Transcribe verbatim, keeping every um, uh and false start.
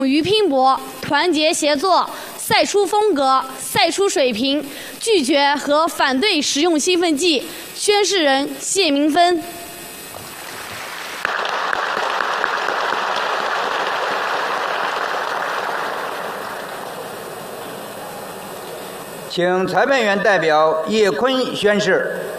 于拼搏、团结协作、赛出风格、赛出水平，拒绝和反对使用兴奋剂。宣誓人谢明芬。 请裁判员代表叶坤宣誓。